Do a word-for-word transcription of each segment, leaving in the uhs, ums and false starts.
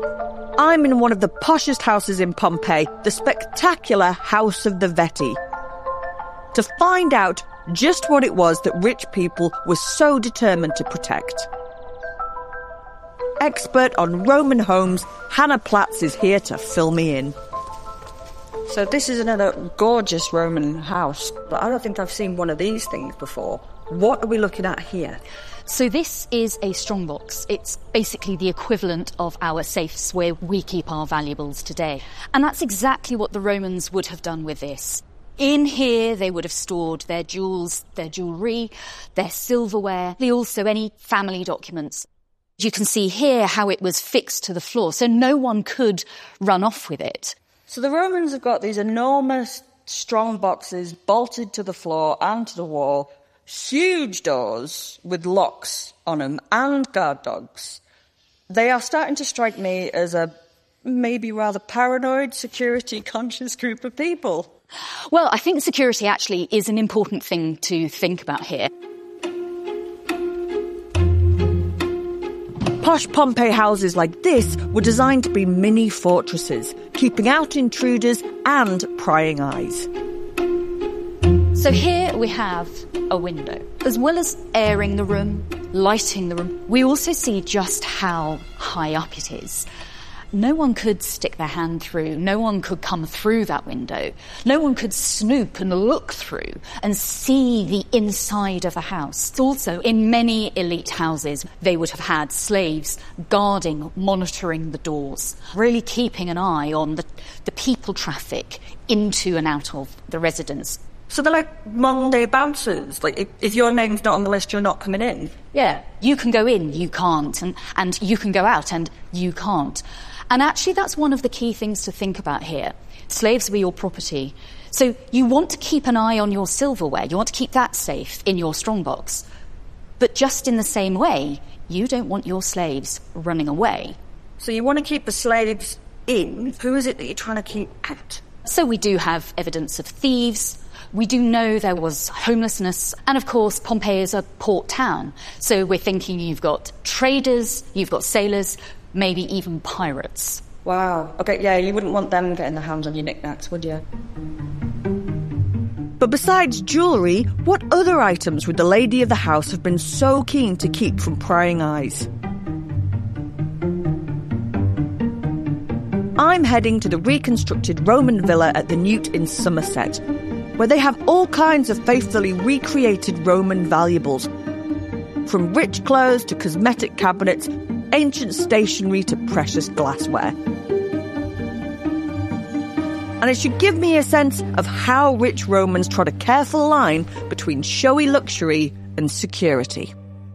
I'm in one of the poshest houses in Pompeii, the spectacular House of the Vetti, to find out just what it was that rich people were so determined to protect. Expert on Roman homes, Hannah Platz is here to fill me in. So this is another gorgeous Roman house, but I don't think I've seen one of these things before. What are we looking at here? So this is a strongbox. It's basically the equivalent of our safes where we keep our valuables today. And that's exactly what the Romans would have done with this. In here, they would have stored their jewels, their jewellery, their silverware, also any family documents. You can see here how it was fixed to the floor, so no one could run off with it. So the Romans have got these enormous strong boxes bolted to the floor and to the wall, huge doors with locks on them and guard dogs. They are starting to strike me as a maybe rather paranoid, security-conscious group of people. Well, I think security actually is an important thing to think about here. Posh Pompeii houses like this were designed to be mini fortresses, keeping out intruders and prying eyes. So here we have a window. As well as airing the room, lighting the room, we also see just how high up it is. No one could stick their hand through, no one could come through that window, no one could snoop and look through and see the inside of a house. Also, in many elite houses, they would have had slaves guarding, monitoring the doors, really keeping an eye on the, the people traffic into and out of the residence. So they're like modern-day bouncers. Like, if, if your name's not on the list, you're not coming in. Yeah, you can go in, you can't, and, and you can go out, and you can't. And actually, that's one of the key things to think about here. Slaves were your property. So you want to keep an eye on your silverware. You want to keep that safe in your strongbox. But just in the same way, you don't want your slaves running away. So you want to keep the slaves in. Who is it that you're trying to keep out? So we do have evidence of thieves. We do know there was homelessness. And of course, Pompeii is a port town. So we're thinking you've got traders, you've got sailors, maybe even pirates. Wow. OK, yeah, you wouldn't want them getting their hands on your knickknacks, would you? But besides jewellery, what other items would the lady of the house have been so keen to keep from prying eyes? I'm heading to the reconstructed Roman villa at the Newt in Somerset, where they have all kinds of faithfully recreated Roman valuables, from rich clothes to cosmetic cabinets, ancient stationery to precious glassware. And it should give me a sense of how rich Romans trod a careful line between showy luxury and security.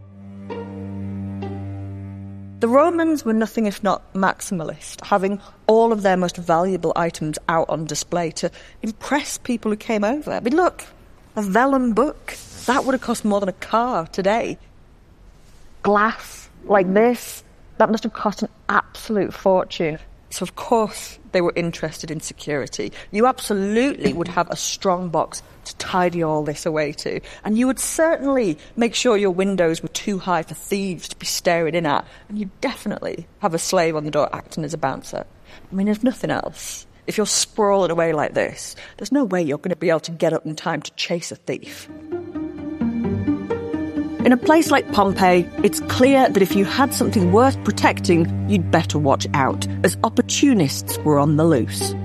The Romans were nothing if not maximalist, having all of their most valuable items out on display to impress people who came over. I mean, look, a vellum book, that would have cost more than a car today. Glass like this, that must have cost an absolute fortune. So, of course, they were interested in security. You absolutely would have a strong box to tidy all this away to. And you would certainly make sure your windows were too high for thieves to be staring in at. And you'd definitely have a slave on the door acting as a bouncer. I mean, if nothing else, if you're sprawling away like this, there's no way you're going to be able to get up in time to chase a thief. In a place like Pompeii, it's clear that if you had something worth protecting, you'd better watch out, as opportunists were on the loose.